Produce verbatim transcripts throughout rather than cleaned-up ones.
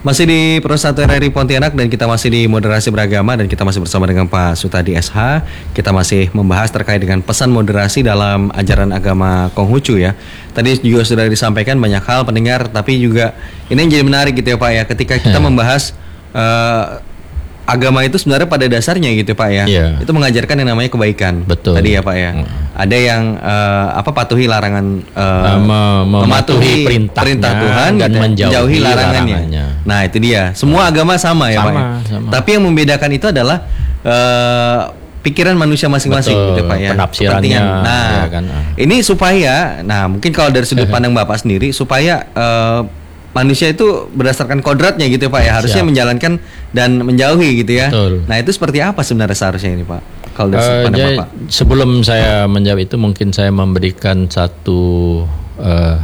Masih di Persatuan R I Pontianak dan kita masih di moderasi beragama dan kita masih bersama dengan Pak Sutadi S H. Kita masih membahas terkait dengan pesan moderasi dalam ajaran agama Konghucu ya. Tadi juga sudah disampaikan banyak hal pendengar, tapi juga ini yang jadi menarik gitu ya Pak ya. Ketika kita membahas uh, agama itu sebenarnya pada dasarnya gitu Pak ya, yeah. itu mengajarkan yang namanya kebaikan. Betul. Tadi ya Pak ya. Hmm. Ada yang uh, apa patuhi larangan, uh, Mem- mematuhi perintah Tuhan dan gitu, menjauhi, menjauhi larangannya. larangannya. Nah itu dia. Semua agama sama ya sama, Pak ya. Sama. Tapi yang membedakan itu adalah uh, pikiran manusia masing-masing Betul, gitu Pak ya. penafsirannya. Nah ya kan? ini supaya, nah mungkin kalau dari sudut pandang Bapak sendiri supaya uh, manusia itu berdasarkan kodratnya gitu Pak ya, harusnya Siap. menjalankan dan menjauhi gitu ya. Betul. Nah itu seperti apa sebenarnya seharusnya ini Pak? Kalau dari sudut uh, pandang jadi, Bapak. Sebelum saya menjawab itu mungkin saya memberikan satu uh,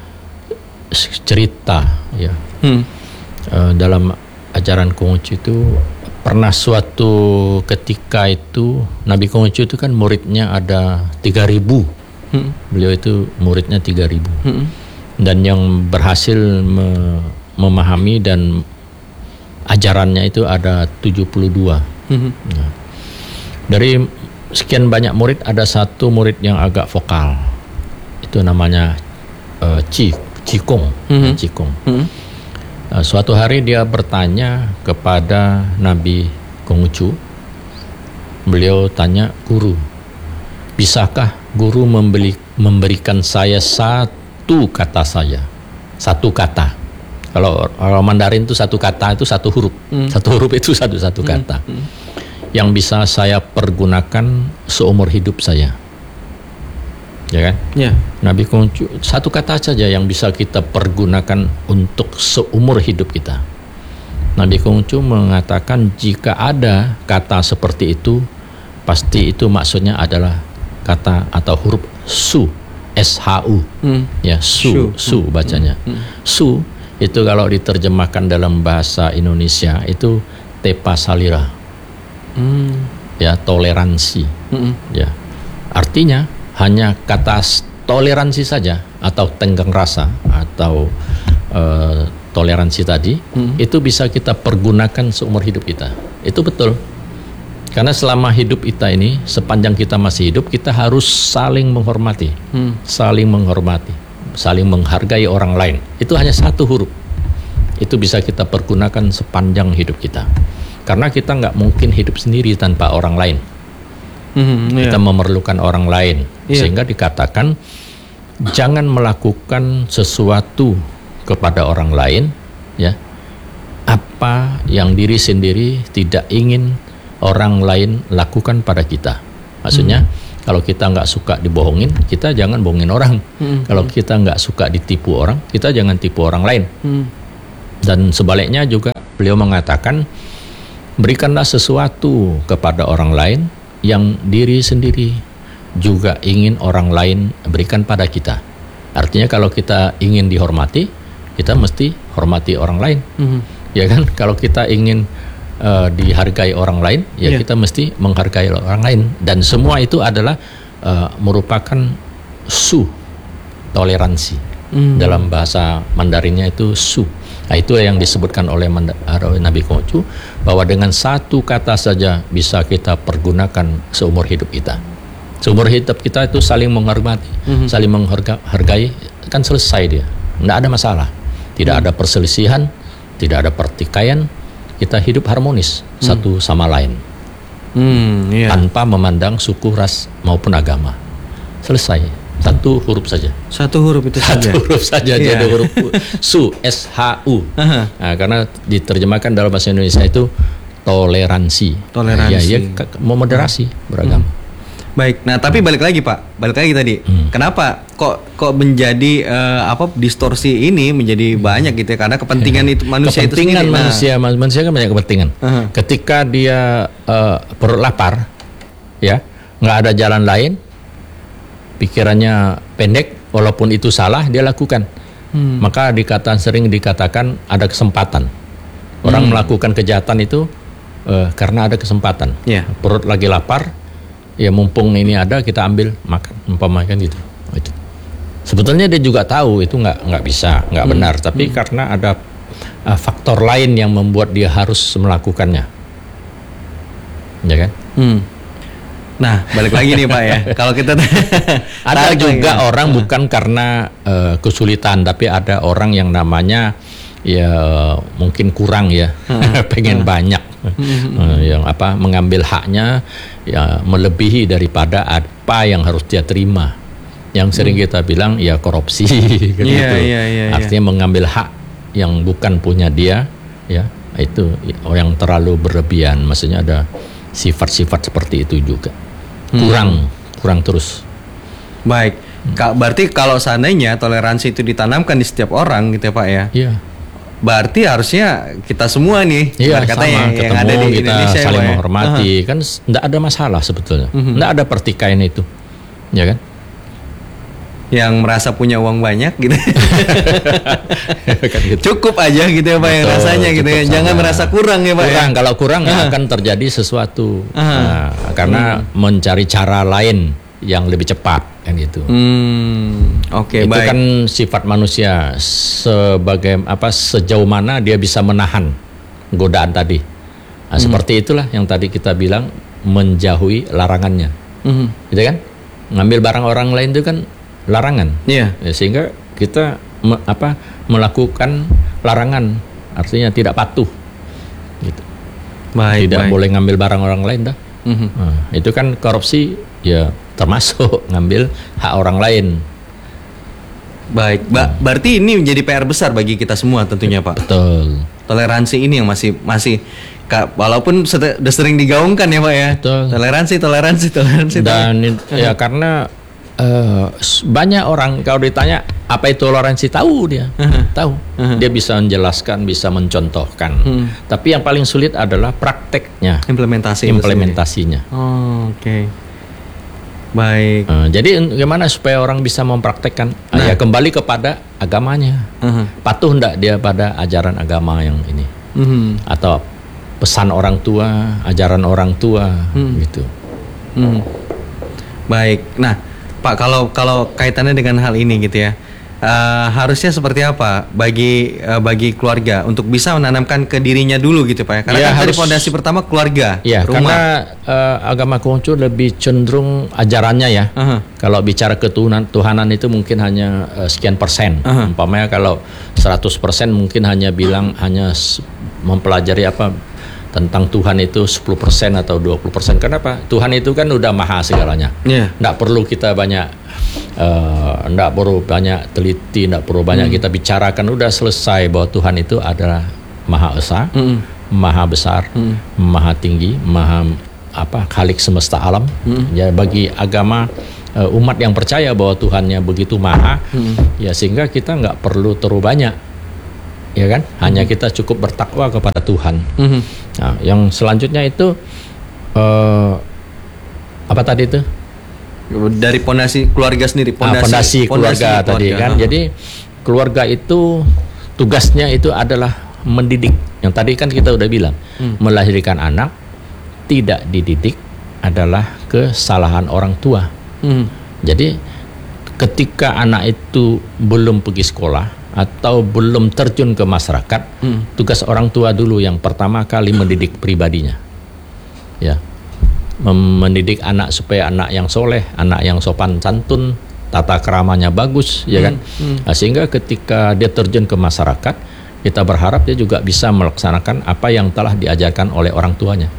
cerita ya. Hmm. Uh, dalam ajaran Konghucu itu pernah suatu ketika itu Nabi Konghucu itu kan muridnya ada tiga ribu. Hmm. Beliau itu muridnya tiga ribu. Hmm. Dan yang berhasil me- memahami dan ajarannya itu ada tujuh puluh dua. Mm-hmm. Nah, dari sekian banyak murid ada satu murid yang agak vokal. Itu namanya uh, Ci Cikong. Mm-hmm. Cikong. Mm-hmm. Uh, suatu hari dia bertanya kepada Nabi Konghucu. Beliau tanya, "Guru, bisakah guru membeli, memberikan saya satu Satu kata saya, satu kata. Kalau orang Mandarin itu satu kata itu satu huruf, hmm. satu huruf itu satu satu kata, hmm. Hmm. yang bisa saya pergunakan seumur hidup saya, ya kan? Yeah. Nabi Konghucu satu kata saja yang bisa kita pergunakan untuk seumur hidup kita. Nabi Konghucu mengatakan jika ada kata seperti itu, pasti itu maksudnya adalah kata atau huruf su. S H U hmm. ya su su bacanya hmm. su itu kalau diterjemahkan dalam bahasa Indonesia itu tepa salira hmm. ya toleransi hmm. ya artinya hanya kata toleransi saja atau tenggang rasa atau uh, toleransi tadi hmm. itu bisa kita pergunakan seumur hidup kita. Itu betul. Karena selama hidup kita ini, sepanjang kita masih hidup, kita harus saling menghormati, hmm. saling menghormati, saling menghargai orang lain. Itu hanya satu huruf. Itu bisa kita pergunakan sepanjang hidup kita. Karena kita nggak mungkin hidup sendiri tanpa orang lain. Hmm, kita yeah. memerlukan orang lain. Yeah. Sehingga dikatakan, jangan melakukan sesuatu kepada orang lain, ya, apa yang diri sendiri tidak ingin orang lain lakukan pada kita. Maksudnya hmm. kalau kita nggak suka dibohongin, kita jangan bohongin orang. Hmm. Kalau kita nggak suka ditipu orang, kita jangan tipu orang lain. Hmm. Dan sebaliknya juga beliau mengatakan, berikanlah sesuatu kepada orang lain yang diri sendiri juga ingin orang lain berikan pada kita. Artinya kalau kita ingin dihormati, kita mesti hormati orang lain. Hmm. Ya kan? Kalau kita ingin Uh, dihargai orang lain, ya yeah. kita mesti menghargai orang lain. Dan semua itu adalah uh, merupakan su, toleransi. Mm. Dalam bahasa Mandarinnya itu su. Nah, itu yang disebutkan oleh Manda- Nabi Konghucu, bahwa dengan satu kata saja bisa kita pergunakan seumur hidup kita. Seumur hidup kita itu saling menghormati, mm-hmm. saling menghargai, kan selesai dia. Tidak ada masalah. Tidak mm. ada perselisihan, tidak ada pertikaian. Kita hidup harmonis hmm. satu sama lain, hmm, yeah. tanpa memandang suku, ras maupun agama. Selesai, satu huruf saja. Satu huruf itu satu saja. Satu huruf saja, yeah. jadi huruf su, S H U. Uh-huh. Nah, karena diterjemahkan dalam bahasa Indonesia itu toleransi. Toleransi. Ya, ya moderasi beragama. Hmm. Baik, nah tapi balik lagi Pak, balik lagi tadi, hmm. kenapa kok kok menjadi uh, apa distorsi ini menjadi banyak gitu ya? Karena kepentingan itu manusia kepentingan itu sendiri. Manusia, nah. manusia kan banyak kepentingan. Uh-huh. Ketika dia uh, perut lapar, ya nggak ada jalan lain, pikirannya pendek, walaupun itu salah dia lakukan. Hmm. Maka dikatakan sering dikatakan ada kesempatan. Orang hmm. melakukan kejahatan itu uh, karena ada kesempatan. Yeah. Perut lagi lapar. Ya mumpung ini ada kita ambil makan, umpamakan gitu. Itu. Sebetulnya dia juga tahu itu nggak nggak bisa, nggak hmm. benar. Tapi hmm. karena ada uh, faktor lain yang membuat dia harus melakukannya, ya kan? Hmm. Nah, balik lagi nih Pak ya. Kalau kita ada juga lagi, orang uh. bukan karena uh, kesulitan, tapi ada orang yang namanya ya mungkin kurang ya, uh. pengen uh. banyak, uh, yang apa mengambil haknya ya melebihi daripada apa yang harus dia terima. Yang sering hmm. kita bilang ya korupsi, gitu. Yeah, yeah, yeah, Artinya yeah. mengambil hak yang bukan punya dia, ya itu yang terlalu berlebihan. Maksudnya ada sifat-sifat seperti itu juga. kurang hmm. kurang terus. Baik, hmm. berarti kalau seandainya toleransi itu ditanamkan di setiap orang gitu ya Pak ya. Iya. Berarti harusnya kita semua nih, iya, katanya sama, ketemu, yang ada di kita Indonesia saling ya, menghormati, uh-huh. kan tidak ada masalah sebetulnya, uh-huh. tidak ada pertikaian itu, ya kan? Yang merasa punya uang banyak gitu, kan gitu. Cukup aja gitu ya Pak, yang rasanya gitu ya, jangan merasa kurang ya Pak. Kurang, ya? Kalau kurang uh-huh. akan terjadi sesuatu, uh-huh. nah, karena uh-huh. mencari cara lain yang lebih cepat kan gitu. Hmm, Oke, okay, itu baik. kan sifat manusia sebagai apa sejauh mana dia bisa menahan godaan tadi. Nah, hmm. seperti itulah yang tadi kita bilang menjauhi larangannya, hmm. gitu kan? Ngambil barang orang lain itu kan larangan, yeah. ya, sehingga kita me, apa melakukan larangan, artinya tidak patuh, gitu. Baik, tidak baik. boleh ngambil barang orang lain dah. Mm-hmm. Nah, itu kan korupsi, ya termasuk ngambil hak orang lain. Baik, ba- berarti ini menjadi P R besar bagi kita semua tentunya Pak. Betul. Toleransi ini yang masih masih walaupun sudah sering digaungkan ya Pak ya. Betul. Toleransi, toleransi, toleransi. Dan toleransi. Ya karena uh, banyak orang kalau ditanya apa itu toleransi, tahu dia, uh-huh. tahu, uh-huh. dia bisa menjelaskan, bisa mencontohkan. Hmm. Tapi yang paling sulit adalah prakteknya, implementasi, implementasinya. Oh, Oke. Okay. Baik. Uh, jadi gimana supaya orang bisa mempraktekkan? Nah. Uh, ya kembali kepada agamanya. Uh-huh. Patuh enggak dia pada ajaran agama yang ini? Uh-huh. Atau pesan orang tua, ajaran orang tua, uh-huh. gitu. Uh-huh. Baik. Nah, Pak, kalau kalau kaitannya dengan hal ini gitu ya, uh, harusnya seperti apa bagi uh, bagi keluarga untuk bisa menanamkan ke dirinya dulu gitu Pak ya? Karena ya, kan harus, tadi fondasi pertama keluarga, ya, rumah. Karena uh, agama Konghucu lebih cenderung ajarannya ya. Uh-huh. Kalau bicara ketuhanan, Tuhanan itu mungkin hanya uh, sekian persen. Uh-huh. Umpamanya kalau seratus persen mungkin hanya bilang hanya mempelajari apa tentang Tuhan itu sepuluh persen atau dua puluh persen. Kenapa? Tuhan itu kan udah maha segalanya. Yeah. Nggak perlu kita banyak uh, nggak perlu banyak teliti, nggak perlu banyak mm. kita bicarakan. Udah selesai bahwa Tuhan itu adalah maha esa, mm. maha besar, mm. maha tinggi, maha apa khalik semesta alam. Mm. Ya bagi agama uh, umat yang percaya bahwa Tuhannya begitu maha, mm. ya sehingga kita nggak perlu terlalu banyak. Ya kan, hanya kita cukup bertakwa kepada Tuhan. Mm-hmm. Nah, yang selanjutnya itu uh, apa tadi itu? Dari pondasi keluarga sendiri. Pondasi, ah, pondasi keluarga, keluarga tadi kan. Uh-huh. Jadi keluarga itu tugasnya itu adalah mendidik. Yang tadi kan kita udah bilang, mm. melahirkan anak tidak dididik adalah kesalahan orang tua. Mm. Jadi ketika anak itu belum pergi sekolah atau belum terjun ke masyarakat, hmm. tugas orang tua dulu yang pertama kali mendidik pribadinya, ya, Mem- mendidik anak supaya anak yang soleh, anak yang sopan santun, tata keramanya bagus, ya kan, hmm. Hmm. Nah, sehingga ketika dia terjun ke masyarakat, kita berharap dia juga bisa melaksanakan apa yang telah diajarkan oleh orang tuanya.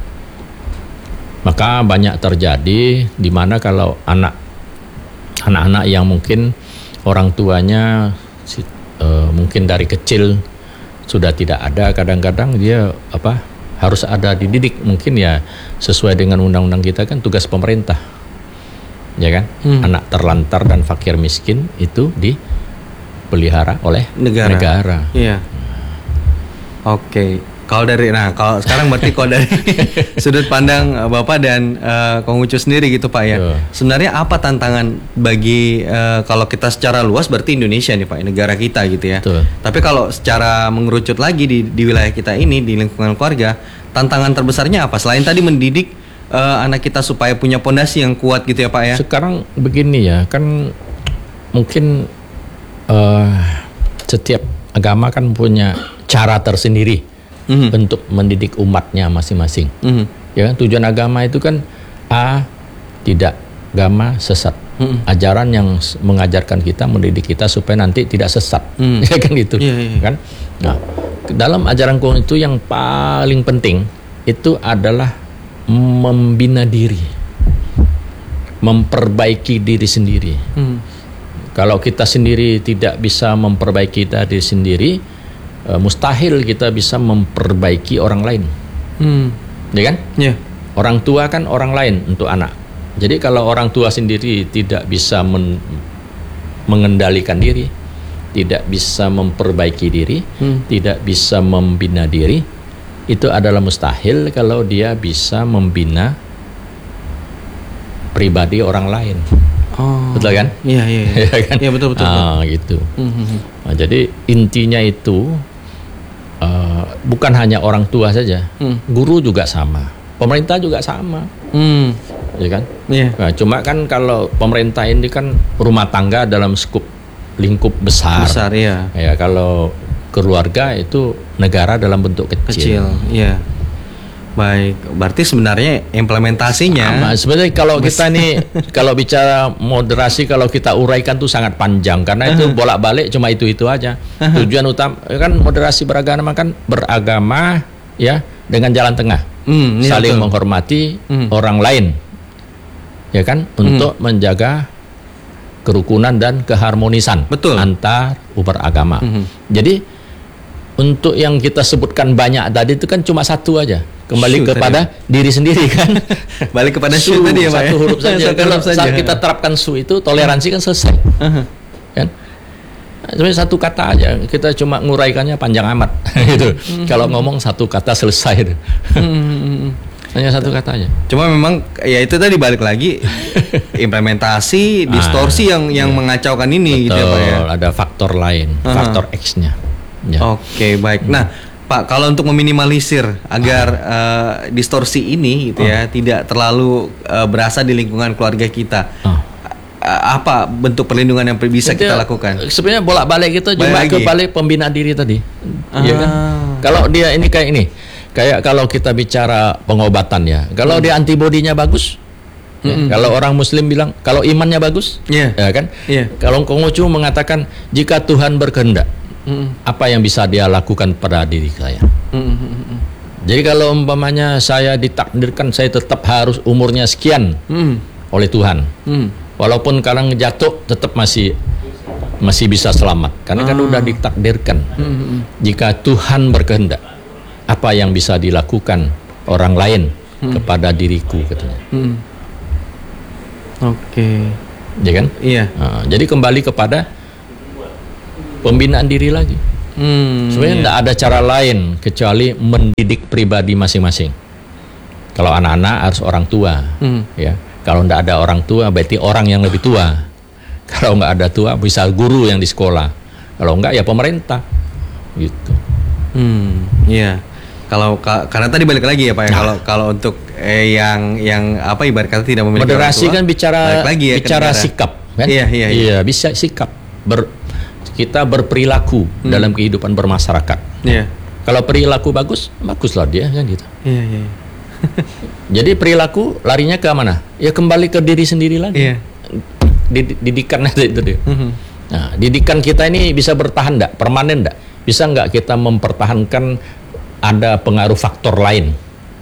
Maka banyak terjadi di mana kalau anak anak-anak yang mungkin orang tuanya Uh, mungkin dari kecil sudah tidak ada, kadang-kadang dia apa harus ada dididik, mungkin ya sesuai dengan undang-undang kita kan tugas pemerintah, ya kan, hmm. anak terlantar dan fakir miskin itu dipelihara oleh negara. negara. Iya. Oke. Okay. Kalau dari, nah kalau sekarang berarti kalau dari sudut pandang uh, Bapak dan uh, Konghucu sendiri gitu Pak ya, yeah. sebenarnya apa tantangan bagi uh, kalau kita secara luas berarti Indonesia nih Pak, negara kita gitu ya. Tuh. Tapi kalau secara mengerucut lagi di, di wilayah kita ini, di lingkungan keluarga, tantangan terbesarnya apa? Selain tadi mendidik uh, anak kita supaya punya pondasi yang kuat gitu ya Pak ya. Sekarang begini ya, kan mungkin uh, setiap agama kan punya cara tersendiri mm-hmm. untuk mendidik umatnya masing-masing. Mm-hmm. Ya kan, tujuan agama itu kan a tidak agama sesat. Mm-hmm. Ajaran yang mengajarkan kita, mendidik kita supaya nanti tidak sesat. Mm. Ya kan gitu. Yeah, yeah, yeah. Kan? Nah, dalam ajaran Konghucu yang paling penting itu adalah membina diri, memperbaiki diri sendiri. Mm. Kalau kita sendiri tidak bisa memperbaiki diri sendiri, uh, mustahil kita bisa memperbaiki orang lain. Mm. Ya kan? Yeah. Orang tua kan orang lain untuk anak. Jadi kalau orang tua sendiri tidak bisa men- mengendalikan diri, tidak bisa memperbaiki diri, hmm. tidak bisa membina diri, itu adalah mustahil kalau dia bisa membina pribadi orang lain. Oh. Betul kan? Iya, iya, iya. Ya kan? Iya, betul, betul. Ah, gitu. Hmm. Nah, jadi intinya itu uh, bukan hanya orang tua saja, hmm. guru juga sama, pemerintah juga sama. Hmm. Ya kan? Yeah. Nah, cuma kan kalau pemerintah ini kan rumah tangga dalam skup lingkup besar. Besar, iya. Ya, kalau keluarga itu negara dalam bentuk kecil. Kecil, iya. Baik, berarti sebenarnya implementasinya. Sama. Sebenarnya kalau kita nih kalau bicara moderasi, kalau kita uraikan tuh sangat panjang karena itu bolak-balik cuma itu-itu aja. Tujuan utama kan moderasi beragama kan beragama ya dengan jalan tengah. Hmm, saling betul. menghormati hmm. orang lain. Ya kan, untuk hmm. menjaga kerukunan dan keharmonisan Betul. antar umat agama. Hmm. Jadi untuk yang kita sebutkan banyak tadi itu kan cuma satu aja, kembali Shu, kepada tadi. diri sendiri kan. Balik kepada Shu tadi ya, Pak. Satu huruf saja. Satu Kalau huruf saja. saat kita terapkan Shu itu toleransi kan selesai. Uh-huh. Kan? Sebenarnya satu kata aja, kita cuma nguraikannya panjang amat. Gitu. Hmm. Kalau ngomong satu kata selesai itu. Hmm. Hanya satu kata aja. Cuma memang ya itu tadi balik lagi implementasi, distorsi ah, yang yang iya. mengacaukan ini. Betul, gitu ya Pak ya. Ada faktor lain, uh-huh. faktor X-nya. Ya. Oke, baik. Nah, Pak, kalau untuk meminimalisir agar uh, distorsi ini gitu ya, uh. tidak terlalu uh, berasa di lingkungan keluarga kita. Uh. Apa bentuk perlindungan yang bisa Jadi, kita lakukan? Sebenarnya bolak-balik kita cuma ke balik pembinaan diri tadi. Uh. Ya kan? Kalau dia ini kayak ini, kayak kalau kita bicara pengobatan ya, kalau hmm. dia antibodinya bagus, hmm. ya, kalau orang Muslim bilang kalau imannya bagus, yeah. ya kan? Yeah. Kalau Konghucu mengatakan jika Tuhan berkehendak, hmm. apa yang bisa dia lakukan pada diri saya? Hmm. Jadi kalau umpamanya saya ditakdirkan saya tetap harus umurnya sekian hmm. oleh Tuhan. Hmm. Walaupun kadang jatuh tetap masih masih bisa selamat karena ah. kan udah ditakdirkan. Hmm. Jika Tuhan berkehendak, apa yang bisa dilakukan orang lain hmm. kepada diriku katanya. Hmm. Oke. Okay. Ya kan? Iya. Nah, jadi kembali kepada pembinaan diri lagi. Hmm, Sebenarnya tidak iya. ada cara lain kecuali mendidik pribadi masing-masing. Kalau anak-anak harus orang tua, hmm. ya. Kalau tidak ada orang tua, berarti orang yang lebih tua. Kalau nggak ada tua, bisa guru yang di sekolah. Kalau nggak, ya pemerintah. Gitu. Hmm, iya. Kalau ka, karena tadi balik lagi ya Pak ya. Nah. Kalau kalau untuk eh, yang yang apa ibarat kata tidak memiliki moderasi kan bicara lagi ya, bicara sikap kan? Iya, iya, iya. Iya, bisa sikap. Ber, kita berperilaku hmm. dalam kehidupan bermasyarakat. Iya. Kalau perilaku bagus, baguslah dia kan gitu. Iya, iya. Jadi perilaku larinya ke mana? Ya kembali ke diri sendiri lagi. Iya. Didikan itu dia. Mm-hmm. Nah, didikan kita ini bisa bertahan enggak? Permanen enggak? Bisa enggak kita mempertahankan ada pengaruh faktor lain?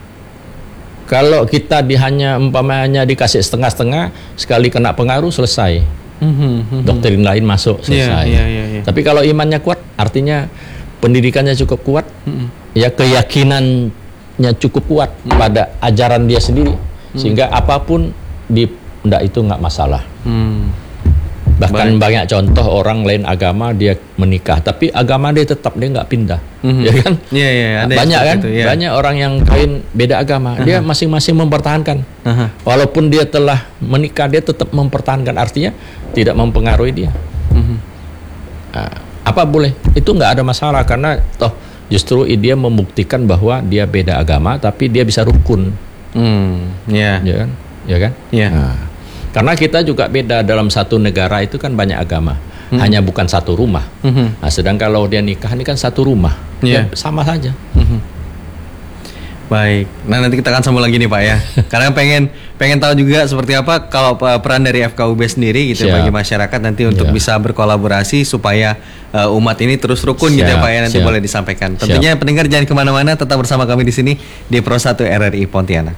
Kalau kita di hanya umpamanya dikasih setengah-setengah, sekali kena pengaruh selesai. Mm-hmm. Doktrin lain masuk selesai. Yeah, yeah, yeah, yeah. Tapi kalau imannya kuat, artinya pendidikannya cukup kuat, mm-hmm. ya keyakinan cukup kuat hmm. pada ajaran dia sendiri hmm. sehingga apapun di ndak itu nggak masalah. Hmm. Bahkan Baik. banyak contoh orang lain agama dia menikah tapi agama dia tetap dia nggak pindah, hmm. ya kan? Ya, ya, ada banyak kan? Itu, ya. Banyak orang yang kawin beda agama, uh-huh. dia masing-masing mempertahankan. Uh-huh. Walaupun dia telah menikah dia tetap mempertahankan, artinya tidak mempengaruhi dia. Uh-huh. Nah, apa boleh? Itu nggak ada masalah karena toh justru dia membuktikan bahwa dia beda agama tapi dia bisa rukun. Hmm, yeah. ya kan? Ya kan? Yeah. Nah, karena kita juga beda dalam satu negara itu kan banyak agama. hmm. hanya bukan satu rumah. Hmm. Nah, sedang kalau dia nikah ini kan satu rumah, yeah. ya sama saja. Hmm. Baik, nah nanti kita akan sambung lagi nih Pak ya. Karena pengen pengen tahu juga seperti apa kalau peran dari F K U B sendiri gitu ya, bagi masyarakat nanti untuk yeah. bisa berkolaborasi supaya uh, umat ini terus rukun. Siap, gitu ya Pak ya. Nanti siap. Boleh disampaikan. Tentunya siap. Pendengar jangan kemana-mana, tetap bersama kami di sini di Pro satu R R I Pontianak.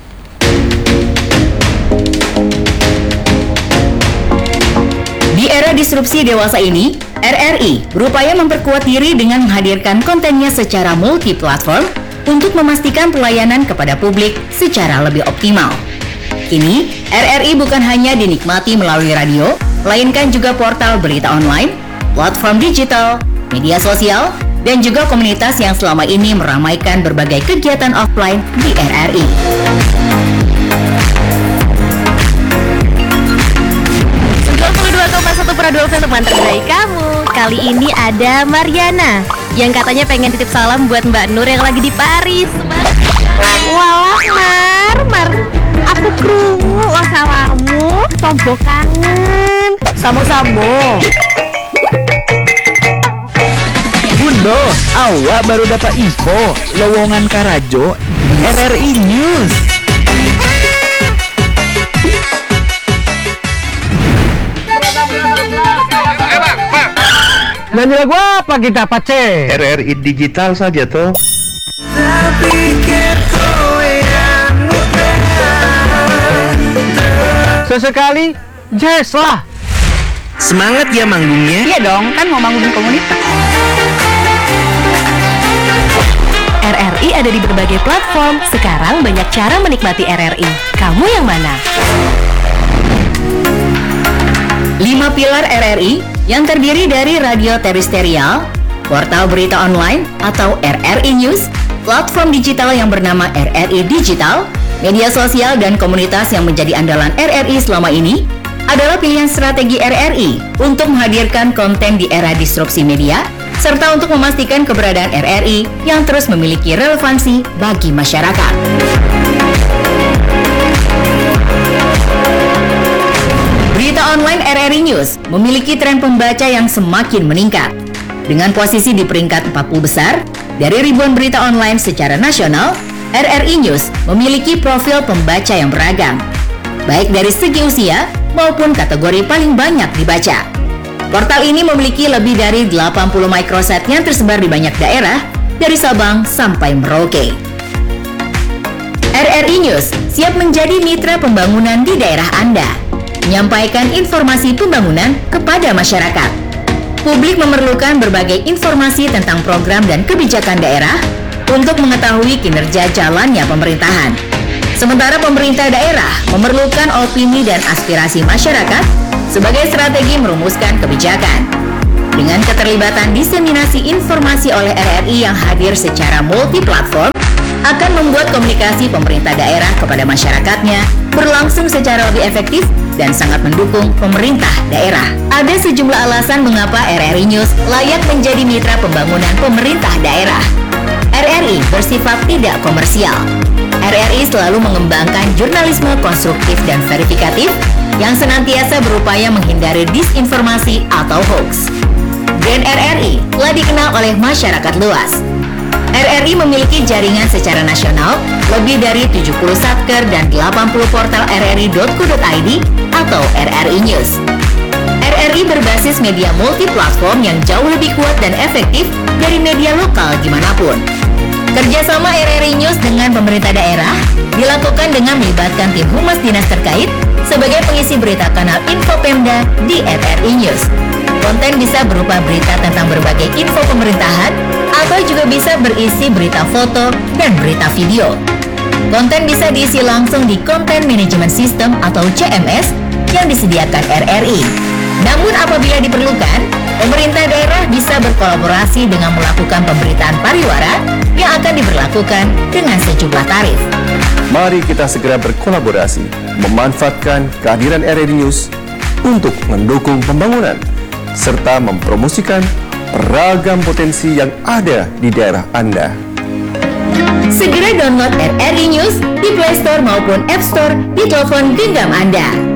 Di era disrupsi dewasa ini, R R I berupaya memperkuat diri dengan menghadirkan kontennya secara multi-platform untuk memastikan pelayanan kepada publik secara lebih optimal. Kini, R R I bukan hanya dinikmati melalui radio, melainkan juga portal berita online, platform digital, media sosial, dan juga komunitas yang selama ini meramaikan berbagai kegiatan offline di R R I. sembilan puluh dua koma satu Prado teman terbaik kamu. Kali ini ada Mariana yang katanya pengen titip salam buat Mbak Nur yang lagi di Paris. Walah Mar, Mar, aku krungu wasawamu, tombo kangen. Samo-samo. Bundo, awak baru dapat info lowongan Karajo R R I News. Nyanyi lagu apa kita Pace? R R I digital saja toh. Sesekali jazz lah. Semangat ya manggungnya. Iya dong, kan mau manggungin komunitas. R R I ada di berbagai platform. Sekarang banyak cara menikmati R R I. Kamu yang mana? Lima pilar R R I yang terdiri dari radio terestrial, portal berita online atau R R I News, platform digital yang bernama R R I Digital, media sosial dan komunitas yang menjadi andalan R R I selama ini adalah pilihan strategi R R I untuk menghadirkan konten di era disrupsi media serta untuk memastikan keberadaan R R I yang terus memiliki relevansi bagi masyarakat. Berita online R R I News memiliki tren pembaca yang semakin meningkat. Dengan posisi di peringkat empat puluh besar dari ribuan berita online secara nasional, R R I News memiliki profil pembaca yang beragam, baik dari segi usia maupun kategori paling banyak dibaca. Portal ini memiliki lebih dari delapan puluh microsite yang tersebar di banyak daerah, dari Sabang sampai Merauke. R R I News siap menjadi mitra pembangunan di daerah Anda, menyampaikan informasi pembangunan kepada masyarakat. Publik memerlukan berbagai informasi tentang program dan kebijakan daerah untuk mengetahui kinerja jalannya pemerintahan. Sementara pemerintah daerah memerlukan opini dan aspirasi masyarakat sebagai strategi merumuskan kebijakan. Dengan keterlibatan diseminasi informasi oleh R R I yang hadir secara multi-platform, akan membuat komunikasi pemerintah daerah kepada masyarakatnya berlangsung secara lebih efektif dan sangat mendukung pemerintah daerah. Ada sejumlah alasan mengapa R R I News layak menjadi mitra pembangunan pemerintah daerah. R R I bersifat tidak komersial. R R I selalu mengembangkan jurnalisme konstruktif dan verifikatif yang senantiasa berupaya menghindari disinformasi atau hoax. Brand R R I telah dikenal oleh masyarakat luas. R R I memiliki jaringan secara nasional lebih dari tujuh puluh satker dan delapan puluh portal r r i dot co dot i d atau R R I News. R R I berbasis media multi-platform yang jauh lebih kuat dan efektif dari media lokal dimanapun. Kerjasama R R I News dengan pemerintah daerah dilakukan dengan melibatkan tim humas dinas terkait sebagai pengisi berita kanal Info Pemda di R R I News. Konten bisa berupa berita tentang berbagai info pemerintahan atau juga bisa berisi berita foto dan berita video. Konten bisa diisi langsung di Content Management System atau C M S yang disediakan R R I. Namun apabila diperlukan, pemerintah daerah bisa berkolaborasi dengan melakukan pemberitaan pariwara yang akan diberlakukan dengan sejumlah tarif. Mari kita segera berkolaborasi, memanfaatkan kehadiran R R I News untuk mendukung pembangunan serta mempromosikan beragam potensi yang ada di daerah Anda. Segera download R R I News di Play Store maupun App Store di telepon genggam Anda.